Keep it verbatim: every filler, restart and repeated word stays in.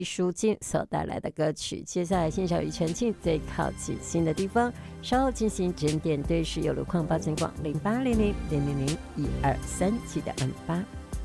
舒静所带来的歌曲。接下来欣赏庾澄庆最靠近心的地方，稍后进行整点对时有路况报警广零八零零零零零一二三，记得按八。